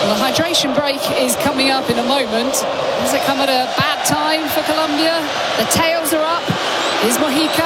Well, the hydration break is coming up in a moment. Does it come at a bad time for Colombia? The tails are up. Is Mojica?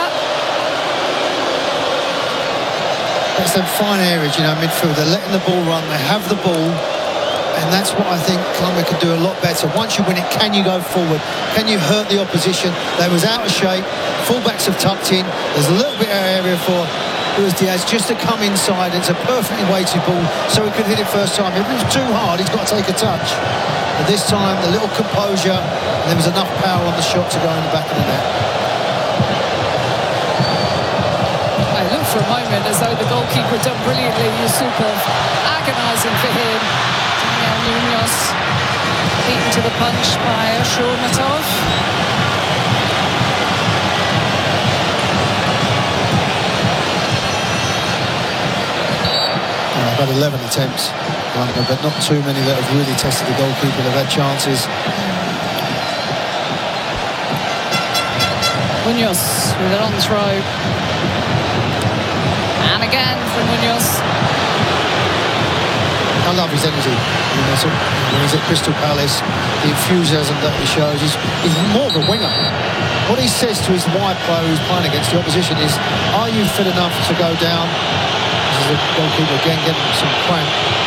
It's them fine areas, midfield. They're letting the ball run. They have the ball. And that's what I think Colombia can do a lot better. Once you win it, can you go forward? Can you hurt the opposition? They was out of shape. Fullbacks have tucked in. There's a little bit of area for Luis Diaz just to come inside. It's a perfectly weighted ball, so he could hit it first time. If it was too hard, he's got to take a touch. But this time, the little composure, and there was enough power on the shot to go in the back of the net. It looked for a moment as though the goalkeeper had done brilliantly. Yusupov agonising for him. Daniel Munoz beaten to the punch by Shourmatov. About 11 attempts, but not too many that have really tested the goalkeeper. They've had chances. Munoz with a long throw. And again from Munoz. I love his energy. When he's at Crystal Palace, the enthusiasm that he shows. He's more of a winger. What he says to his wide player who's playing against the opposition is, are you fit enough to go down? This is a goalkeeper again getting some cramp.